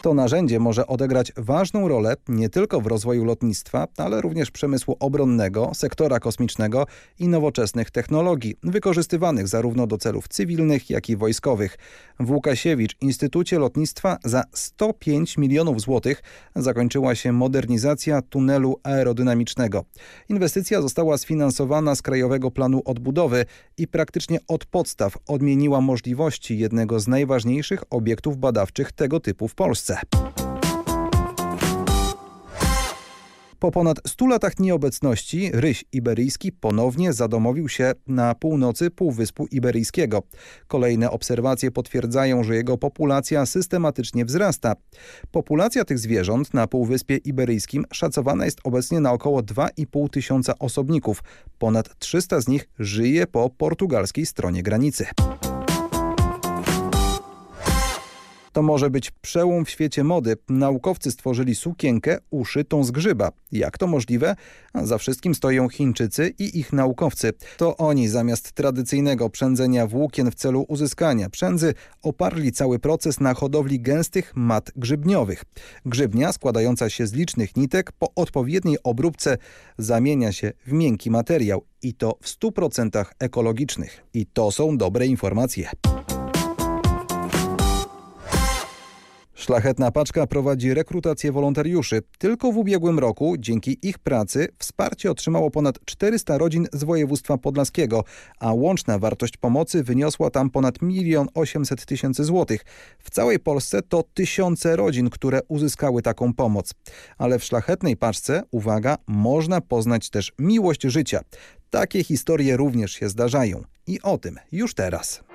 To narzędzie może odegrać ważną rolę nie tylko w rozwoju lotnictwa, ale również przemysłu obronnego, sektora kosmicznego i nowoczesnych technologii, wykorzystywanych zarówno do celów cywilnych, jak i wojskowych. W Łukasiewicz Instytucie Lotnictwa za 105 milionów złotych zakończyła się modernizacja tunelu aerodynamicznego. Inwestycja została sfinansowana z Krajowego Planu Odbudowy i praktycznie od podstaw odmieniła możliwości jednego z najważniejszych obiektów badawczych tego typu w Polsce. Po ponad 100 latach nieobecności ryś iberyjski ponownie zadomowił się na północy Półwyspu Iberyjskiego. Kolejne obserwacje potwierdzają, że jego populacja systematycznie wzrasta. Populacja tych zwierząt na Półwyspie Iberyjskim szacowana jest obecnie na około 2,5 tysiąca osobników. Ponad 300 z nich żyje po portugalskiej stronie granicy. To może być przełom w świecie mody. Naukowcy stworzyli sukienkę uszytą z grzyba. Jak to możliwe? Za wszystkim stoją Chińczycy i ich naukowcy. To oni zamiast tradycyjnego przędzenia włókien w celu uzyskania przędzy oparli cały proces na hodowli gęstych mat grzybniowych. Grzybnia składająca się z licznych nitek po odpowiedniej obróbce zamienia się w miękki materiał i to w 100% ekologicznych. I to są dobre informacje. Szlachetna Paczka prowadzi rekrutację wolontariuszy. Tylko w ubiegłym roku dzięki ich pracy wsparcie otrzymało ponad 400 rodzin z województwa podlaskiego, a łączna wartość pomocy wyniosła tam ponad 1 800 000 złotych. W całej Polsce to tysiące rodzin, które uzyskały taką pomoc. Ale w Szlachetnej Paczce, uwaga, można poznać też miłość życia. Takie historie również się zdarzają. I o tym już teraz.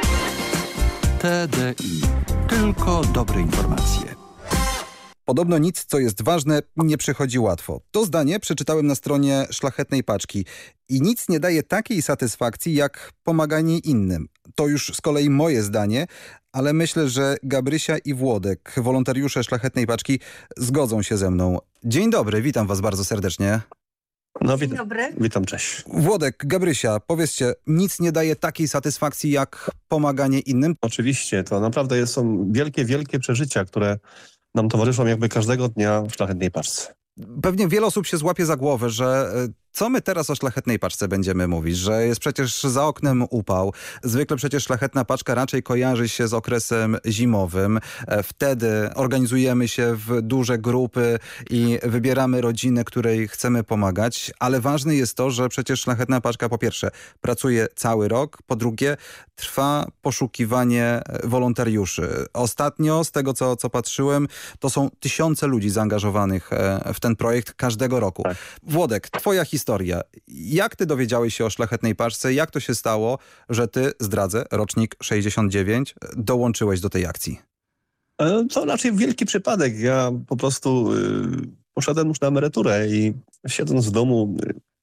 TDI. Tylko dobre informacje. Podobno nic, co jest ważne, nie przychodzi łatwo. To zdanie przeczytałem na stronie Szlachetnej Paczki. I nic nie daje takiej satysfakcji, jak pomaganie innym. To już z kolei moje zdanie, ale myślę, że Gabrysia i Włodek, wolontariusze Szlachetnej Paczki, zgodzą się ze mną. Dzień dobry, witam was bardzo serdecznie. No, Dzień dobry. witam, cześć. Włodek, Gabrysia, powiedzcie, nic nie daje takiej satysfakcji jak pomaganie innym? Oczywiście, to naprawdę są wielkie, wielkie przeżycia, które nam towarzyszą jakby każdego dnia w Szlachetnej Paczce. Pewnie wiele osób się złapie za głowę, że co my teraz o Szlachetnej Paczce będziemy mówić, że jest przecież za oknem upał. Zwykle przecież Szlachetna Paczka raczej kojarzy się z okresem zimowym. Wtedy organizujemy się w duże grupy i wybieramy rodzinę, której chcemy pomagać. Ale ważne jest to, że przecież Szlachetna Paczka po pierwsze pracuje cały rok, po drugie trwa poszukiwanie wolontariuszy. Ostatnio, z tego co patrzyłem, to są tysiące ludzi zaangażowanych w ten projekt każdego roku. Tak. Włodek, twoja historia. Jak ty dowiedziałeś się o Szlachetnej Paczce? Jak to się stało, że ty, zdradzę, rocznik 69, dołączyłeś do tej akcji? To raczej wielki przypadek. Ja po prostu poszedłem już na emeryturę i siedząc w domu,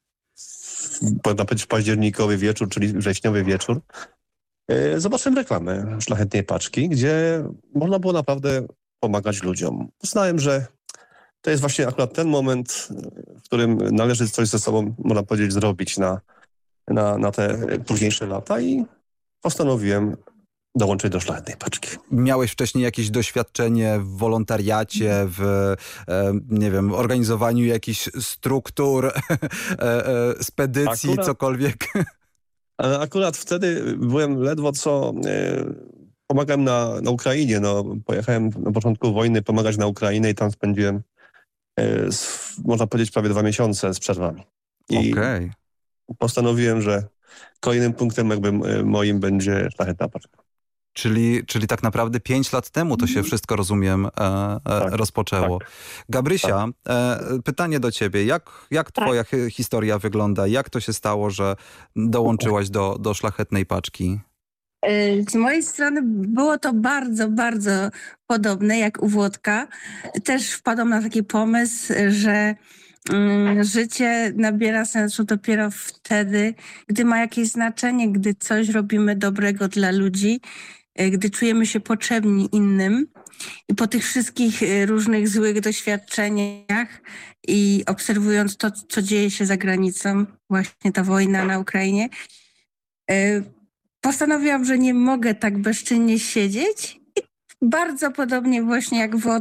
można powiedzieć październikowy wieczór, czyli wrześniowy wieczór, zobaczyłem reklamę Szlachetnej Paczki, gdzie można było naprawdę pomagać ludziom. Uznałem, że to jest właśnie akurat ten moment, w którym należy coś ze sobą, można powiedzieć, zrobić na te późniejsze lata i postanowiłem dołączyć do Szlachetnej Paczki. Miałeś wcześniej jakieś doświadczenie w wolontariacie, w nie wiem, organizowaniu jakichś struktur, spedycji, cokolwiek? Akurat wtedy byłem ledwo co... Pomagałem na Ukrainie. No, pojechałem na początku wojny pomagać na Ukrainę i tam spędziłem można powiedzieć prawie 2 miesiące z przerwami. I postanowiłem, że kolejnym punktem jakby moim będzie Szlachetna Paczka. Czyli tak naprawdę 5 lat temu to się wszystko, rozumiem, rozpoczęło. Tak. Gabrysia, pytanie do ciebie. Jak twoja historia wygląda? Jak to się stało, że dołączyłaś do Szlachetnej Paczki? Z mojej strony było to bardzo, bardzo podobne jak u Włodka. Też wpadłam na taki pomysł, że życie nabiera sensu dopiero wtedy, gdy ma jakieś znaczenie, gdy coś robimy dobrego dla ludzi, gdy czujemy się potrzebni innym. I po tych wszystkich różnych złych doświadczeniach i obserwując to, co dzieje się za granicą, właśnie ta wojna na Ukrainie, postanowiłam, że nie mogę tak bezczynnie siedzieć i bardzo podobnie właśnie jak